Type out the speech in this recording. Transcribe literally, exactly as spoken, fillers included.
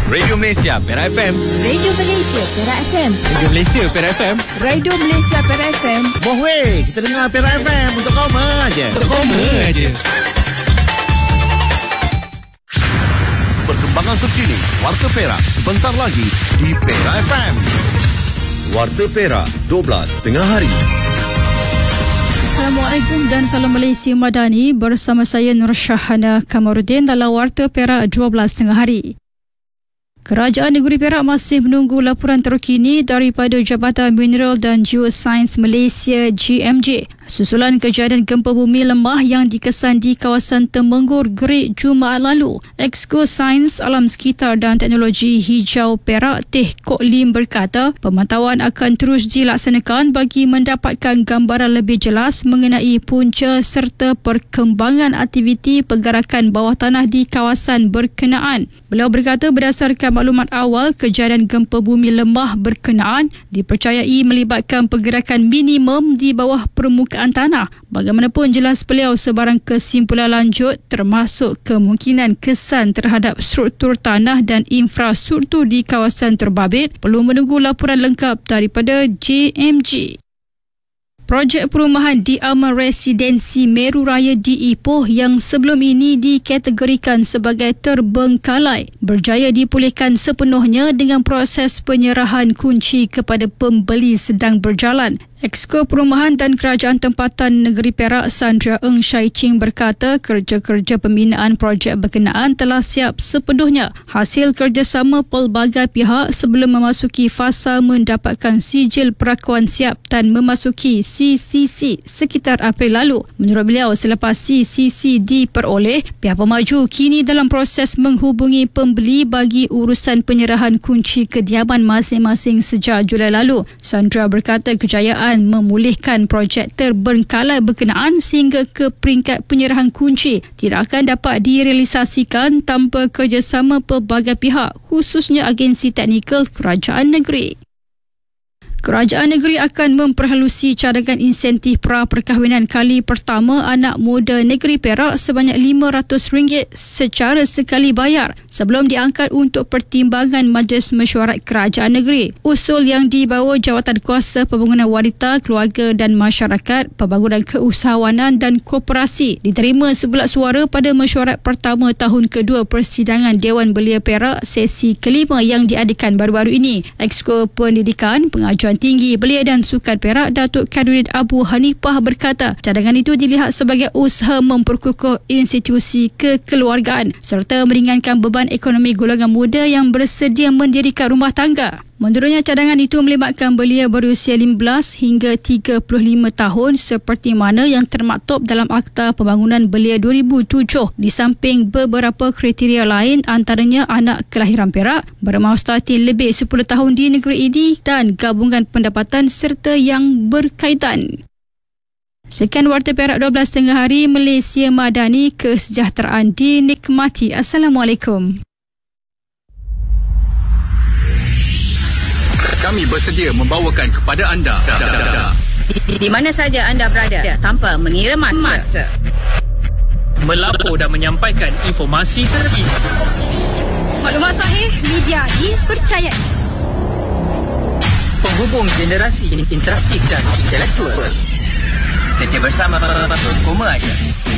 Radio Malaysia Perak F M. Radio Malaysia Perak F M. Radio Malaysia Perak F M. Radio Malaysia Perak F M. Boh weh, kita dengar Perak F M untuk kau aja. Untuk kau aja. Perkembangan terkini Warta Perak sebentar lagi di Perak F M. Warta Perak dua belas tengah hari. Assalamualaikum dan salam Malaysia Madani, bersama saya Nur Syahana Kamarudin dalam Warta Perak dua belas tengah hari. Kerajaan Negeri Perak masih menunggu laporan terkini daripada Jabatan Mineral dan Geosains Malaysia G M J susulan kejadian gempa bumi lemah yang dikesan di kawasan Temenggur Gerik Jumaat lalu. Exco Sains Alam Sekitar dan Teknologi Hijau Perak Teh Kok Lim berkata pemantauan akan terus dilaksanakan bagi mendapatkan gambaran lebih jelas mengenai punca serta perkembangan aktiviti pergerakan bawah tanah di kawasan berkenaan. Beliau berkata berdasarkan maklumat awal, kejadian gempa bumi lemah berkenaan dipercayai melibatkan pergerakan minimum di bawah permukaan tanah. Bagaimanapun jelas beliau sebarang kesimpulan lanjut termasuk kemungkinan kesan terhadap struktur tanah dan infrastruktur di kawasan terbabit perlu menunggu laporan lengkap daripada J M G. Projek perumahan di Aman Residensi Meru Raya di Ipoh yang sebelum ini dikategorikan sebagai terbengkalai berjaya dipulihkan sepenuhnya dengan proses penyerahan kunci kepada pembeli sedang berjalan. Exco Perumahan dan Kerajaan Tempatan Negeri Perak Sandra Eng Shai Ching berkata kerja-kerja pembinaan projek berkenaan telah siap sepenuhnya hasil kerjasama pelbagai pihak sebelum memasuki fasa mendapatkan sijil perakuan siap dan memasuki C C C sekitar April lalu. Menurut beliau, selepas C C C diperoleh, pihak pemaju kini dalam proses menghubungi pembeli bagi urusan penyerahan kunci kediaman masing-masing sejak Julai lalu. Sandra berkata kejayaan memulihkan projek terbengkalai berkenaan sehingga ke peringkat penyerahan kunci tidak akan dapat direalisasikan tanpa kerjasama pelbagai pihak, khususnya agensi teknikal kerajaan negeri. Kerajaan negeri akan memperhalusi cadangan insentif pra-perkahwinan kali pertama anak muda negeri Perak sebanyak lima ratus ringgit secara sekali bayar sebelum diangkat untuk pertimbangan Majlis Mesyuarat Kerajaan Negeri. Usul yang dibawa Jawatan Kuasa Pembangunan Wanita, Keluarga dan Masyarakat, Pembangunan Keusahawanan dan Koperasi diterima sebulat suara pada mesyuarat pertama tahun kedua persidangan Dewan Belia Perak sesi kelima yang diadakan baru-baru ini. Exco Pendidikan, Pengajuan Tinggi Belia dan Sukan Perak Datuk Khairuddin Abu Hanifah berkata cadangan itu dilihat sebagai usaha memperkukuh institusi kekeluargaan serta meringankan beban ekonomi golongan muda yang bersedia mendirikan rumah tangga. Menurutnya cadangan itu melibatkan belia berusia lima belas hingga tiga puluh lima tahun seperti mana yang termaktub dalam Akta Pembangunan Belia dua ribu tujuh di samping beberapa kriteria lain antaranya anak kelahiran Perak, bermaustatin lebih sepuluh tahun di negeri ini dan gabungan pendapatan serta yang berkaitan. Sekian Warta Perak dua belas tengah hari. Malaysia Madani, kesejahteraan dinikmati. Assalamualaikum. Kami bersedia membawakan kepada anda Di, di mana saja anda berada tanpa mengira masa. masa. melapor dan menyampaikan informasi terkini. Maklumat sahih, media dipercayai. Penghubung generasi interaktif dan intelektual. Setia bersama Koma aja.